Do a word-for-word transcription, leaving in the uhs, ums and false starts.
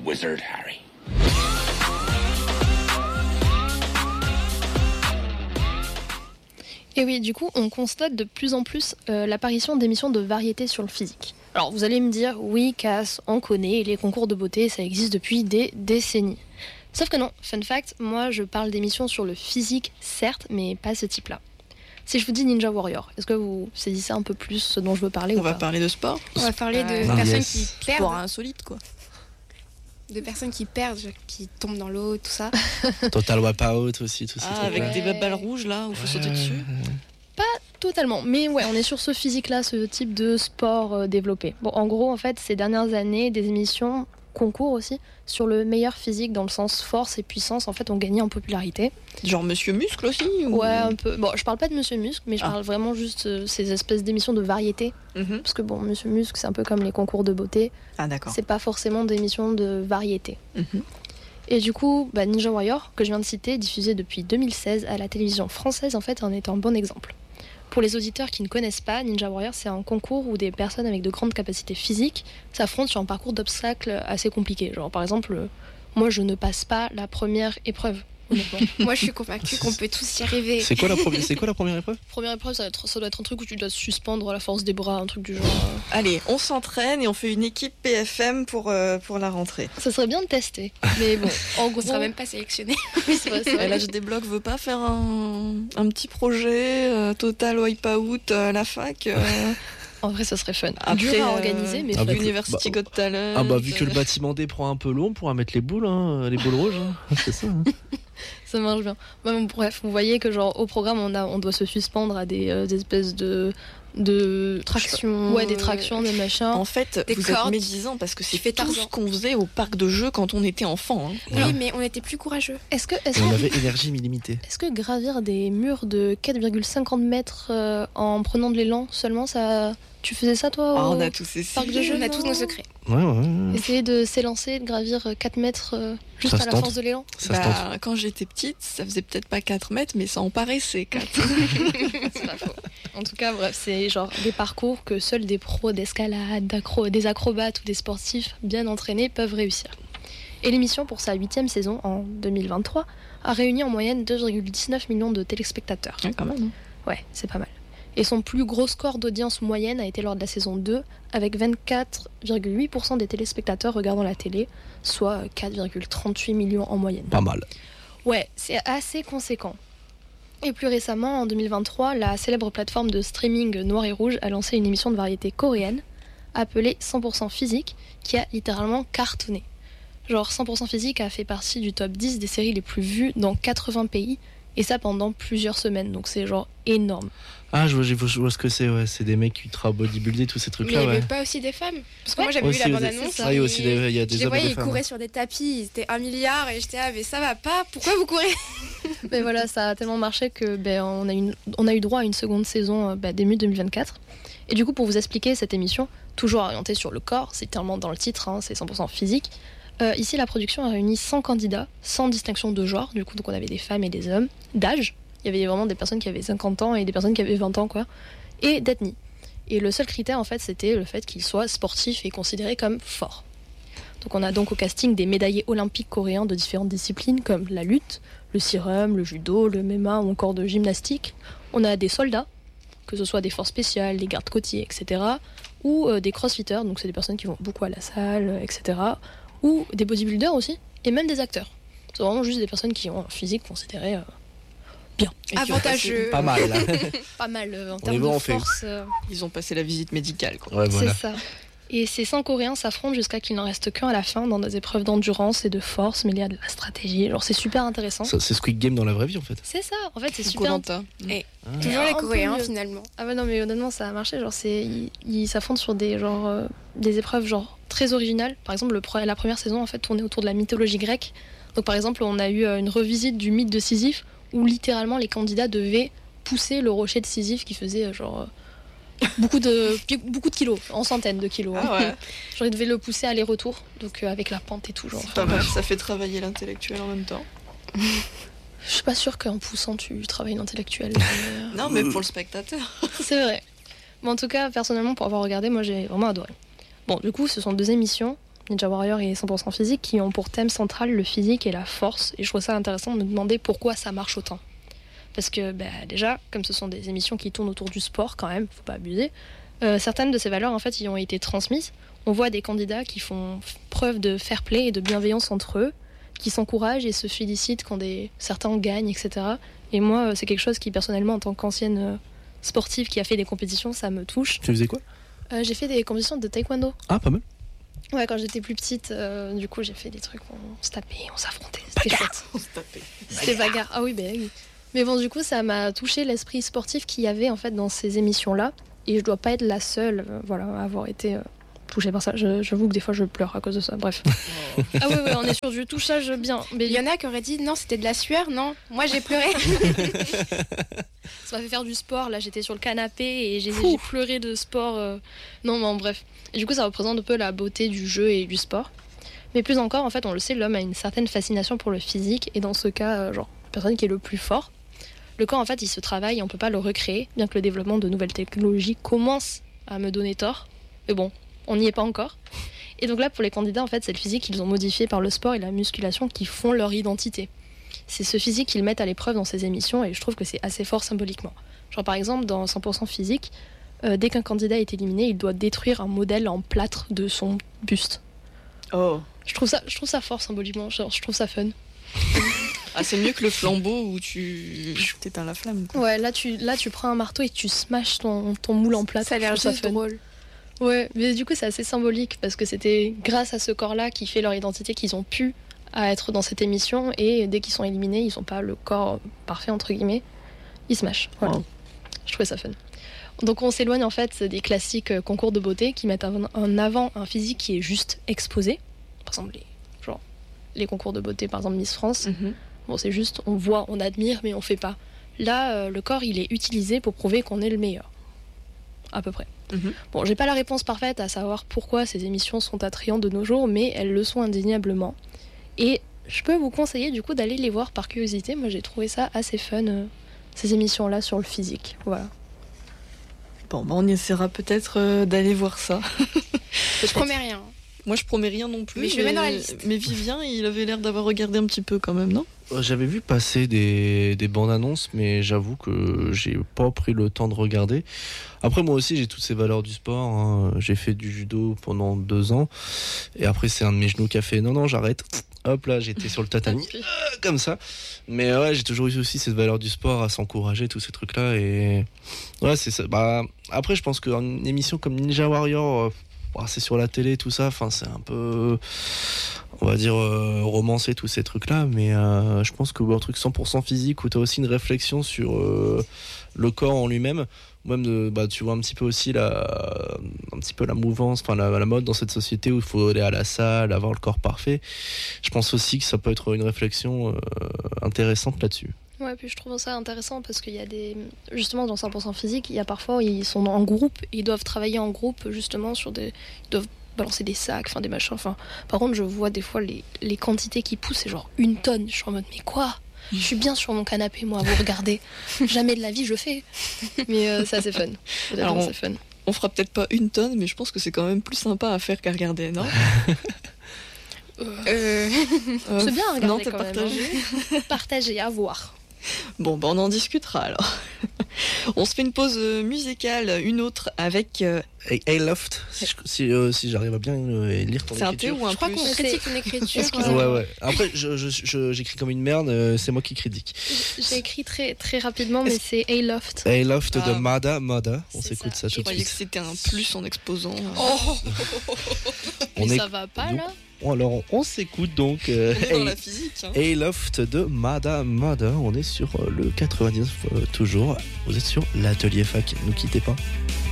wizard, Harry. Et oui, du coup, on constate de plus en plus euh, l'apparition d'émissions de variété sur le physique. Alors, vous allez me dire, oui, Cass, on connaît, les concours de beauté, ça existe depuis des décennies. Sauf que non, fun fact, moi je parle d'émissions sur le physique, certes, mais pas ce type-là. Si je vous dis Ninja Warrior, est-ce que vous saisissez un peu plus ce dont je veux parler On ou va pas parler de sport. On va parler de Ah, personnes yes. qui perdent, Sport insolite, quoi. de personnes qui perdent, qui tombent dans l'eau, tout ça. Total Wipeout aussi, tout ça. Ah, avec des balles rouges là, où il faut sauter dessus. Totalement, mais ouais, on est sur ce physique-là, ce type de sport euh, développé. Bon, en gros, en fait, ces dernières années, des émissions, concours aussi, sur le meilleur physique dans le sens force et puissance, en fait, ont gagné en popularité. Genre Monsieur Muscle aussi ou... Ouais, un peu. Bon, je parle pas de Monsieur Muscle, mais je Ah. parle vraiment juste euh, ces espèces d'émissions de variété. Mhm. Parce que bon, Monsieur Muscle, c'est un peu comme les concours de beauté. Ah, d'accord. C'est pas forcément des émissions de variété. Mhm. Et du coup, bah, Ninja Warrior, que je viens de citer, diffusé depuis deux mille seize à la télévision française, en fait, en est un bon exemple. Pour les auditeurs qui ne connaissent pas, Ninja Warrior, c'est un concours où des personnes avec de grandes capacités physiques s'affrontent sur un parcours d'obstacles assez compliqué. Genre, par exemple, euh, moi, je ne passe pas la première épreuve, honnêtement. Moi, je suis convaincue qu'on peut tous y arriver. C'est quoi la première, c'est quoi la première épreuve? Première épreuve, ça, va être- ça doit être un truc où tu dois te suspendre à la force des bras, un truc du genre. euh. Allez, on s'entraîne et on fait une équipe P F M pour, euh, pour la rentrée. Ça serait bien de tester. Mais bon, en On gros, sera même pas sélectionné. oui, c'est vrai, c'est Et vrai. là, je débloque, veut pas faire un, un petit projet euh, Total Wipeout à la fac euh, En vrai, ça serait fun. Après, Dur à euh, organiser, mais ah fun. bah, University bah, Got Talent. Ah bah vu que le bâtiment D prend un peu long, on pourra mettre les boules, hein, les boules rouges, hein. C'est ça. Hein. Ça marche bien. Bah, bon, bref, vous voyez que genre au programme, on a, on doit se suspendre à des, euh, des espèces de de Tractions, ouais, des tractions, des machins. En fait, Des vous cordes. êtes médisants parce que c'est Tu fais tout Tarzan. ce qu'on faisait au parc de jeux quand on était enfant. hein. Ouais. Oui, mais on était plus courageux. Est-ce que est-ce Et on que, avait énergie illimitée. est-ce que gravir des murs de quatre virgule cinquante mètres euh, en prenant de l'élan seulement, ça, tu faisais ça toi Ah, au- on a tous essayé. Parc de jeux, On a non tous nos secrets. Ouais, ouais, ouais. Essayer de s'élancer, de gravir euh, quatre mètres euh, juste Ça à se la tente. force de l'élan. Ça se tente. Bah, quand j'étais petite, ça faisait peut-être pas quatre mètres, mais ça en paraissait quatre. C'est pas faux. En tout cas, bref, c'est genre des parcours que seuls des pros d'escalade, d'accro- des acrobates ou des sportifs bien entraînés peuvent réussir. Et l'émission, pour sa huitième saison en deux mille vingt-trois, a réuni en moyenne deux virgule dix-neuf millions de téléspectateurs. Ouais, quand même. Ouais, c'est pas mal. Et son plus gros score d'audience moyenne a été lors de la saison deux, avec vingt-quatre virgule huit pour cent des téléspectateurs regardant la télé, soit quatre virgule trente-huit millions en moyenne. Pas mal. Ouais, c'est assez conséquent. Et plus récemment, en deux mille vingt-trois, la célèbre plateforme de streaming Noir et Rouge a lancé une émission de variété coréenne appelée cent pour cent Physique, qui a littéralement cartonné. Genre cent pour cent Physique a fait partie du top dix des séries les plus vues dans quatre-vingts pays, et ça pendant plusieurs semaines, donc c'est genre énorme. Ah, je vois, je vois, je vois ce que c'est, ouais. C'est des mecs qui ultra bodybuildés, tous ces Mais il trucs-là, n'y avait ouais. pas aussi des femmes. Parce que Ouais. moi, j'avais Aussi, vu la il y a des- bande-annonce. ça. Ah, il y a aussi des, il y a Je des les hommes et voyais, des ils femmes. couraient sur des tapis, ils étaient un milliard, et j'étais, ah, mais ça va pas, pourquoi vous courez? Mais voilà, ça a tellement marché que ben, on, a une, on a eu droit à une seconde saison euh, ben, début deux mille vingt-quatre. Et du coup, pour vous expliquer cette émission, toujours orientée sur le corps, c'est tellement dans le titre, hein, c'est cent pour cent physique. Euh, ici, la production a réuni cent candidats, sans distinction de genre, du coup, donc on avait des femmes et des hommes, d'âge. Il y avait vraiment des personnes qui avaient cinquante ans et des personnes qui avaient vingt ans, quoi, et d'ethnie. Et le seul critère, en fait, c'était le fait qu'ils soient sportifs et considérés comme forts. Donc on a donc au casting des médaillés olympiques coréens de différentes disciplines comme la lutte, le sirum, le judo, le M M A ou encore de gymnastique. On a des soldats, que ce soit des forces spéciales, des gardes côtiers, et cetera. Ou euh, des crossfitters, donc c'est des personnes qui vont beaucoup à la salle, euh, et cetera. Ou des bodybuilders aussi, et même des acteurs. C'est vraiment juste des personnes qui ont un physique considéré euh, bien. Et qui ont Avantageux. Pas mal, là. Pas mal euh, en est termes bon, de on fait. force. euh, passé- Ils ont passé la visite médicale, quoi. Ouais, voilà. C'est ça. Et ces cent Coréens s'affrontent jusqu'à qu'il n'en reste qu'un à la fin dans des épreuves d'endurance et de force mêlées à de la stratégie. Genre c'est super intéressant. Ça, c'est Squid Game dans la vraie vie, en fait. C'est ça, en fait c'est super. Koh-Lanta. Toujours les Un peu Coréens, mieux. finalement. Ah ouais non mais honnêtement ça a marché. Genre c'est ils ils s'affrontent sur des genre euh, des épreuves genre très originales. Par exemple le, pre- la première saison en fait tournait autour de la mythologie grecque. Donc par exemple on a eu euh, une revisite du mythe de Sisyphe où littéralement les candidats devaient pousser le rocher de Sisyphe qui faisait euh, genre euh, beaucoup de beaucoup de kilos, en centaines de kilos. hein. Ah ouais, Genre ils devaient le pousser aller-retour, donc euh, avec la pente et tout. Genre. c'est pas mal, ça fait travailler l'intellectuel en même temps. Je suis pas sûre qu'en poussant tu travailles l'intellectuel. mais, euh, Non, mais pour le spectateur. c'est vrai. Mais en tout cas, personnellement, pour avoir regardé, moi j'ai vraiment adoré. Bon, du coup, ce sont deux émissions, Ninja Warrior et cent pour cent physique, qui ont pour thème central le physique et la force. Et je trouve ça intéressant de me demander pourquoi ça marche autant. Parce que bah, déjà, comme ce sont des émissions qui tournent autour du sport quand même, faut pas abuser, euh, certaines de ces valeurs en fait y ont été transmises. On voit des candidats qui font preuve de fair play et de bienveillance entre eux, qui s'encouragent et se félicitent quand des... certains gagnent, et cetera. Et moi, c'est quelque chose qui personnellement, en tant qu'ancienne euh, sportive qui a fait des compétitions, ça me touche. Tu faisais quoi ? euh, J'ai fait des compétitions de taekwondo. Ah, pas mal. Ouais, quand j'étais plus petite, euh, du coup, j'ai fait des trucs où on se tapait, on s'affrontait. C'était chouette. On se tapait. C'était bagarre. Ah oui, ben oui. Mais bon, du coup, ça m'a touché l'esprit sportif qu'il y avait en fait dans ces émissions-là. Et je dois pas être la seule euh, voilà, à avoir été euh, touchée par ça. Je, j'avoue que des fois, je pleure à cause de ça. Bref. Oh. Ah ouais, ouais, on est sur du touchage bien. Mais Il y en a qui auraient dit non, c'était de la sueur. Non, moi j'ai pleuré. ça m'a fait faire du sport. Là, j'étais sur le canapé et j'ai, j'ai pleuré de sport. euh, Non, mais en bref. Et du coup, ça représente un peu la beauté du jeu et du sport. Mais plus encore, en fait, on le sait, l'homme a une certaine fascination pour le physique. Et dans ce cas, euh, genre, la personne qui est le plus fort, le corps, en fait, il se travaille et on peut pas le recréer, bien que le développement de nouvelles technologies commence à me donner tort. Mais bon, on n'y est pas encore. Et donc là, pour les candidats, en fait, c'est le physique qu'ils ont modifié par le sport et la musculation qui font leur identité. C'est ce physique qu'ils mettent à l'épreuve dans ces émissions et je trouve que c'est assez fort symboliquement. Genre par exemple, dans cent pour cent physique, euh, dès qu'un candidat est éliminé, il doit détruire un modèle en plâtre de son buste. Oh. Je trouve ça, je trouve ça fort symboliquement, genre, je trouve ça fun. Ah, c'est mieux que le flambeau où tu t'éteins la flamme. Quoi. Ouais, là tu, là tu prends un marteau et tu smashes ton, ton moule en plâtre. Ça a l'air Je trouve juste fun. drôle. Ouais, mais du coup c'est assez symbolique parce que c'était grâce à ce corps-là qui fait leur identité qu'ils ont pu à être dans cette émission et dès qu'ils sont éliminés, ils sont pas le corps parfait entre guillemets, ils se mâchent. Voilà. Wow. Je trouvais ça fun. Donc on s'éloigne en fait des classiques concours de beauté qui mettent en avant un physique qui est juste exposé. Par exemple les, genre, les concours de beauté, par exemple Miss France. Mm-hmm. Bon, c'est juste, on voit, on admire, mais on fait pas. Là, euh, le corps, il est utilisé pour prouver qu'on est le meilleur. À peu près. Mm-hmm. Bon, j'ai pas la réponse parfaite à savoir pourquoi ces émissions sont attrayantes de nos jours, mais elles le sont indéniablement. Et je peux vous conseiller du coup d'aller les voir par curiosité. Moi, j'ai trouvé ça assez fun, euh, ces émissions-là sur le physique. Voilà. Bon, bah on essaiera peut-être euh, d'aller voir ça. Je promets rien. Moi, je promets rien non plus. Mais je le mets dans la liste. Mais Vivien, il avait l'air d'avoir regardé un petit peu quand même, non ? J'avais vu passer des, des bandes annonces, mais j'avoue que j'ai pas pris le temps de regarder. Après, moi aussi, j'ai toutes ces valeurs du sport. Hein. J'ai fait du judo pendant deux ans. Et après, c'est un de mes genoux qui a fait non, non, j'arrête. Hop là, j'étais sur le tatami, euh, comme ça. Mais ouais, j'ai toujours eu aussi cette valeur du sport à s'encourager, tous ces trucs-là. Et ouais, c'est ça. Bah, après, je pense qu'une émission comme Ninja Warrior, euh, bah, c'est sur la télé, tout ça. Enfin, c'est un peu, on va dire, euh, romancé, tous ces trucs-là. Mais euh, je pense que un truc cent pour cent physique où tu as aussi une réflexion sur euh, le corps en lui-même. Même de, bah, tu vois un petit peu aussi la, un petit peu la mouvance, enfin la, la mode dans cette société où il faut aller à la salle, avoir le corps parfait. Je pense aussi que ça peut être une réflexion euh, intéressante là-dessus. Ouais, puis je trouve ça intéressant parce qu'il y a des... Justement, dans cent pour cent physique, il y a parfois, ils sont en groupe, ils doivent travailler en groupe justement sur des... Ils doivent balancer des sacs, enfin des machins, enfin... Par contre, je vois des fois les, les quantités qui poussent, c'est genre une tonne. Je suis en mode, mais quoi ? Je suis bien sur mon canapé, moi, à vous regarder. Jamais de la vie, je fais. Mais euh, c'est assez fun. Alors, on, c'est fun. On fera peut-être pas une tonne, mais je pense que c'est quand même plus sympa à faire qu'à regarder, non ? euh... Euh, C'est bien à regarder non, t'as quand partagé. même. Hein. Partager, à voir. Bon, bah on en discutera alors. On se fait une pause musicale, une autre avec... Euh... Hey, hey Loft, si, je, si, euh, si j'arrive à bien euh, lire ton c'est écriture. un T ou un Je crois plus qu'on critique ton écriture. Ouais, ouais. Après, je, je, je, j'écris comme une merde, euh, c'est moi qui critique. J'ai écrit très, très rapidement, mais c'est Hey Loft. Hey Loft Ah. de Mada, Mada. On C'est s'écoute ça. ça, tout Je de croyais que suite. c'était un plus en exposant. Oh On Mais est- ça va pas, donc, là Bon, alors, on, on s'écoute donc. Euh, On est dans hey, la physique. Hein. hey Loft de Mada, Mada. On est sur euh, le quatre-vingt-dix-neuf euh, toujours. Vous êtes sur l'atelier fac, ne quittez pas.